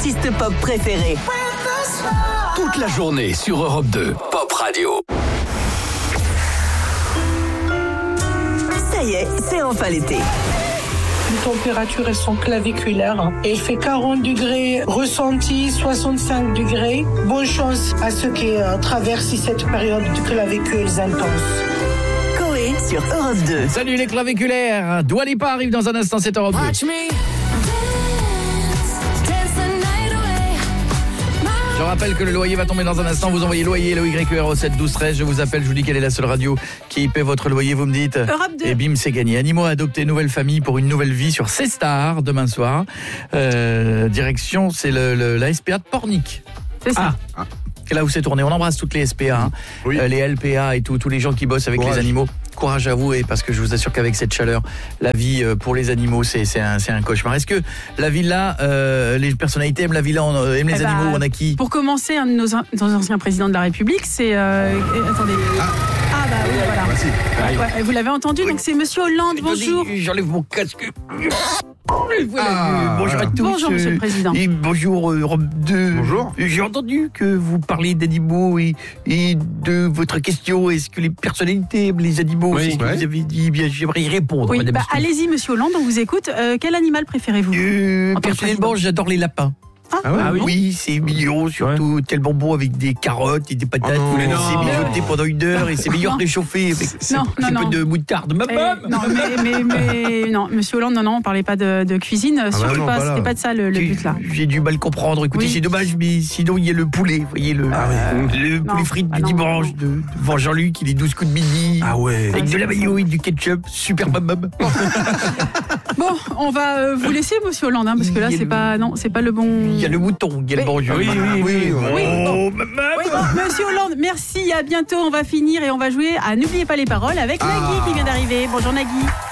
artistes pop préférés. Toute la journée sur Europe 2, Pop Radio. Ça y est, c'est enfin l'été. Les températures, elles sont claviculaires. Et il fait 40 degrés ressenti, 65 degrés. Bonne chance à ceux qui traversent cette période de clavicules intenses. Coé sur Europe 2. Salut les claviculaires. Dua Lipa arrive dans un instant, c'est Europe 2. Je rappelle que le loyer va tomber dans un instant. Vous envoyez loyer, le YER au 7 12 13. Je vous appelle, je vous dis quelle est la seule radio qui paie votre loyer. Vous me dites Europe 2. Et bim, c'est gagné. Animaux adoptés, nouvelle famille pour une nouvelle vie sur C-Star demain soir. Direction, c'est la SPA de Pornic. C'est ça. C'est là où c'est tourné. On embrasse toutes les SPA, hein. Oui. Les LPA et tous les gens qui bossent avec les animaux. Courage à vous, et parce que je vous assure qu'avec cette chaleur, la vie pour les animaux, c'est un cauchemar. Est-ce que la villa, les personnalités aiment la villa, aiment les animaux, on a qui? Pour commencer, un de nos anciens présidents de la République, c'est... attendez. Ah bah oui, voilà. Merci. Ouais, vous l'avez entendu, donc c'est Monsieur Hollande, bonjour. J'enlève mon casque. Voilà. Bonjour à tous. Bonjour, Monsieur le Président. Et bonjour Europe 2. Bonjour. J'ai entendu que vous parliez d'animaux et de votre question. Est-ce que les personnalités aiment les animaux? Oui. C'est ce que vous avez dit. Bien, j'aimerais y répondre. Oui, Madame Stouff. allez-y, Monsieur Hollande, on vous écoute. Quel animal préférez-vous? en tant que Personnellement, président? j'adore les lapins. Ah oui. Oui, c'est mignon, surtout tellement bon avec des carottes et des patates. Oh non. C'est mijoté pendant 1 heure et c'est meilleur réchauffé avec un peu de moutarde. Non, Monsieur Hollande, non, on parlait pas de cuisine, surtout non, pas, pas là. c'était pas de ça le but là. J'ai du mal comprendre. Écoutez, Oui. c'est dommage, mais sinon il y a le poulet. Vous voyez le poulet frites du dimanche devant Jean-Luc, il est 12 coups de midi. Ah ouais. Avec de la mayo et du ketchup, super bam. Bon, on va vous laisser, Monsieur Hollande, hein, parce que là c'est pas le bon. Il y a le mouton, il y a le bon jeu. Oui. Oui, Oh, bon. Oui, bon, Monsieur Hollande, merci, à bientôt. On va finir et on va jouer à N'oubliez pas les paroles avec Nagui qui vient d'arriver. Bonjour Nagui.